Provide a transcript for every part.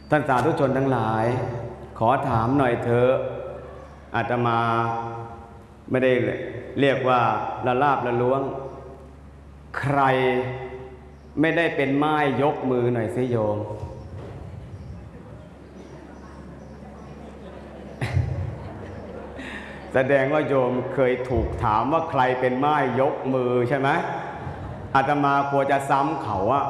ท่านสาธุชนทั้งหลายขอถามหน่อยเถอะอาตมาไม่ได้เรียกว่าละลาบละล้วงใครไม่ได้เป็นไม้ยกมือหน่อยสิโยมแสดงว่าโยมเคยถูกถามว่าใครเป็นไม้ยกมือใช่ไหมอาตมากลัวจะซ้ำเขาอะ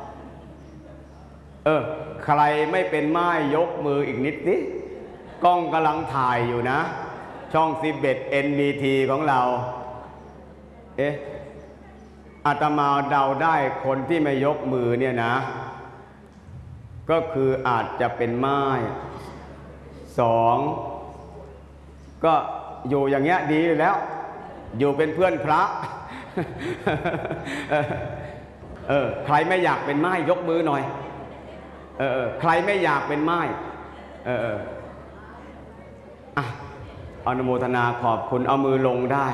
ใครไม่เป็นไม้ยกมืออีกนิดนิดกล้องกำลังถ่ายอยู่นะช่อง11 NBT ของเราอาตมาเดาได้คนที่ไม่ยกมือเนี่ยนะก็คืออาจจะเป็นไม้2ก็อยู่อย่างเงี้ยดีแล้วอยู่เป็นเพื่อนพระใครไม่อยากเป็นไม้ยกมือหน่อยใครไม่อยากเป็นไม้อนุโมทนาขอบคุณเอามือลงได้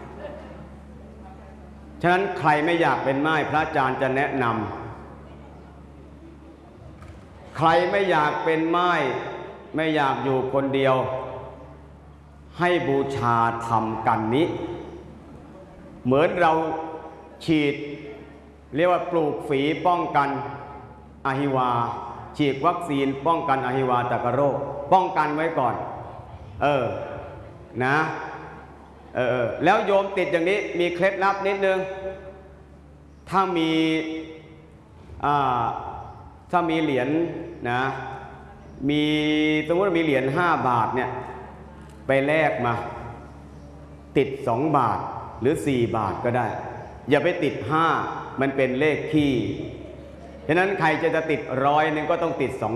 ฉะนั้นใครไม่อยากเป็นไม้พระอาจารย์จะแนะนำใครไม่อยากเป็นไม้ไม่อยากอยู่คนเดียวให้บูชาธรรมกันนี้เหมือนเราฉีดเรียกว่าปลูกฝีป้องกันอหิวาฉีดวัคซีนป้องกันอหิวาตกโรคป้องกันไว้ก่อนนะแล้วโยมติดอย่างนี้มีเคล็ดลับนิดนึงถ้ามีเหรียญนะมีสมมติว่ามีเหรียญ5 บาทเนี่ยไปแลกมาติด2 บาทหรือ4 บาทก็ได้อย่าไปติด5มันเป็นเลขขี้ฉะนั้นใครจะติด100นึงก็ต้องติด200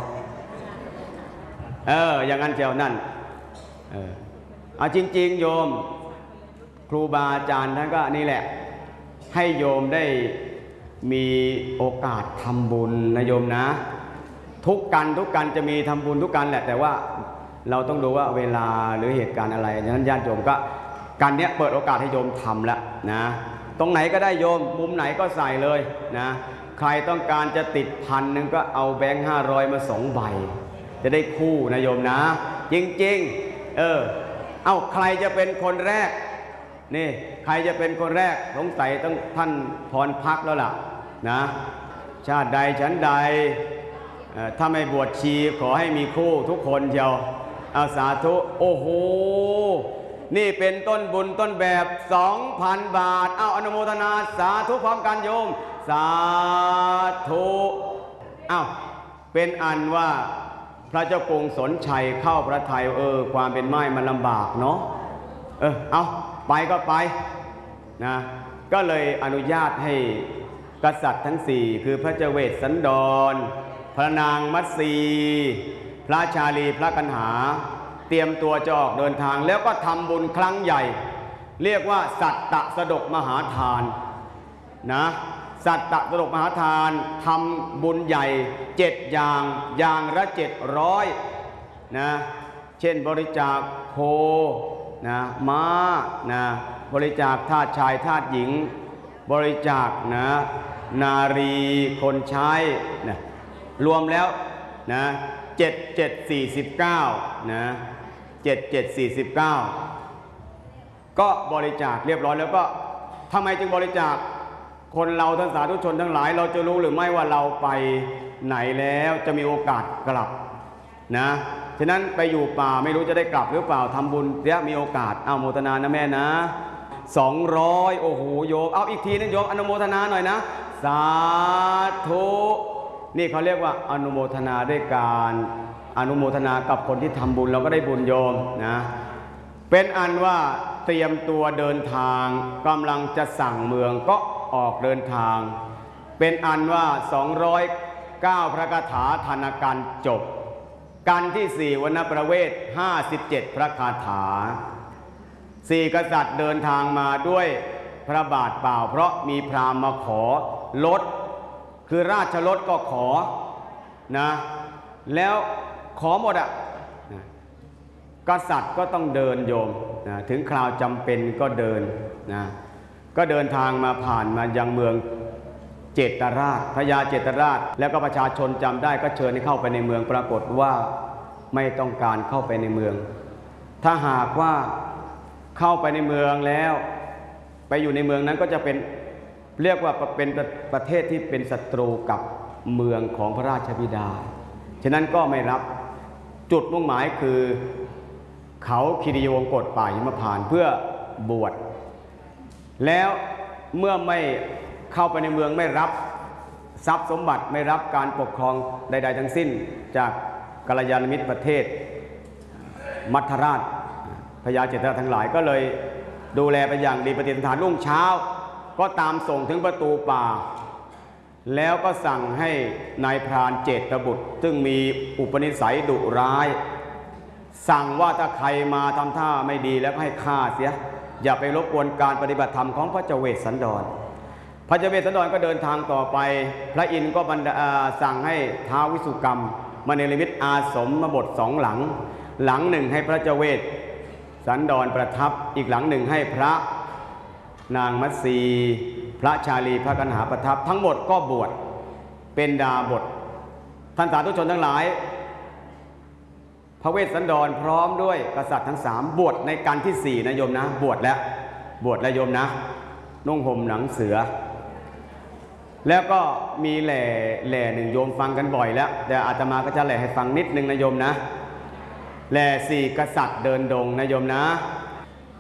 อย่างนั้นเจ้านั่นเอาจริงๆโยมครูบาอาจารย์ท่านก็นี่แหละให้โยมได้มีโอกาสทำบุญนะโยมนะทุกกันจะมีทำบุญทุกกันแหละแต่ว่าเราต้องดูว่าเวลาหรือเหตุการณ์อะไรฉะนั้นญาติโยมก็การเนี้ยเปิดโอกาสให้โยมทำแล้วนะตรงไหนก็ได้โยมมุมไหนก็ใส่เลยนะใครต้องการจะติด1,000ก็เอาแบงค์500มา2 ใบจะได้คู่นะโยมนะจริงๆใครจะเป็นคนแรกนี่ใครจะเป็นคนแรกสงสัยต้องท่านพรพักแล้วล่ะนะชาติใดชั้นใดถ้าไม่บวชชีขอให้มีคู่ทุกคนเชียวเอาสาธุโอ้โหนี่เป็นต้นบุญต้นแบบ 2,000 บาทเอาอนุโมทนาสาธุพร้อมกันโยมสาธุเป็นอันว่าพระเจ้ากรุงสนชัยเข้าพระทัยความเป็นไม้มันลำบากเนาะไปก็ไปนะก็เลยอนุญาตให้กษัตริย์ทั้ง4คือพระเจเวสสันดรพระนางมัตสีพระชาลีพระกันหาเตรียมตัวจะออกเดินทางแล้วก็ทำบุญครั้งใหญ่เรียกว่าสัตตสดกมหาทานนะสัตตสดกมหาทานทำบุญใหญ่7 อย่างละ700นะเช่นบริจาคโคนะม้านะบริจาคทาสชายทาสหญิงบริจาคนะนารีคนใช้นะรวมแล้วนะ7749นะ7749ก็บริจาคเรียบร้อยแล้วก็ทำไมจึงบริจาคคนเราท่านสาธุชนทั้งหลายเราจะรู้หรือไม่ว่าเราไปไหนแล้วจะมีโอกาสกลับนะฉะนั้นไปอยู่ป่าไม่รู้จะได้กลับหรือเปล่าทำบุญเดี๋ยวมีโอกาสเอาโมทนานะแม่นะ200โอ้โหโยมเอาอีกทีนึงโยมอนุโมทนาหน่อยนะสาธุนี่เขาเรียกว่าอนุโมทนาด้วยการอนุโมทนากับคนที่ทำบุญเราก็ได้บุญโยมนะเป็นอันว่าเตรียมตัวเดินทางกำลังจะสั่งเมืองก็ออกเดินทางเป็นอันว่า209พระคาถาธนการจบกันที่4วรรณประเวท57พระคาถา4กษัตริย์เดินทางมาด้วยพระบาทเปล่าเพราะมีพราหมณ์มาขอลดคือราชรถก็ขอนะแล้วขอหมดกษัตริย์ก็ต้องเดินโยมนะถึงคราวจำเป็นก็เดินนะก็เดินทางมาผ่านมายังเมืองเจตราชพญาเจตราชแล้วก็ประชาชนจำได้ก็เชิญให้เข้าไปในเมืองปรากฏว่าไม่ต้องการเข้าไปในเมืองถ้าหากว่าเข้าไปในเมืองแล้วไปอยู่ในเมืองนั้นก็จะเป็นเรียกว่าเป็นประเทศที่เป็นศัตรูกับเมืองของพระราชบิดาฉะนั้นก็ไม่รับจุดมุ่งหมายคือเขาคีรีวงศ์กฏป่าหิมพานต์เพื่อบวชแล้วเมื่อไม่เข้าไปในเมืองไม่รับทรัพย์สมบัติไม่รับการปกครองใดๆทั้งสิ้นจากกัลยาณมิตรประเทศมัทราชพญาเจตราชทั้งหลายก็เลยดูแลไปอย่างดีปฏิสถานรุ่งเช้าก็ตามส่งถึงประตูป่าแล้วก็สั่งให้นายพรานเจตบุตรซึ่งมีอุปนิสัยดุร้ายสั่งว่าถ้าใครมาทำท่าไม่ดีแล้วก็ให้ฆ่าเสียอย่าไปรบกวนการปฏิบัติธรรมของพระเจเวสสันดรพระเจเวสสันดรก็เดินทางต่อไปพระอินทร์ก็สั่งให้ท้าววิสุกรรมมาเนรมิตอาสมมาบท2 หลังหลังหนึ่งให้พระเจเวสสันดรประทับอีกหลังหนึ่งให้พระนางมัตสีพระชาลีพระกันหาประทับทั้งหมดก็บวชเป็นดาบทท่านสาธุชนทั้งหลายพระเวสสันดรพร้อมด้วยกษัตริย์ทั้ง3บวชในกันที่4นะโยมนะบวชแล้วโยมนะนุ่งห่มหนังเสือแล้วก็มีแหล่หนึ่งโยมฟังกันบ่อยแล้วแต่อาตมาก็จะแหล่ให้ฟังนิดนึงนะโยมนะแหล่4กษัตริย์เดินดงนะโยมนะ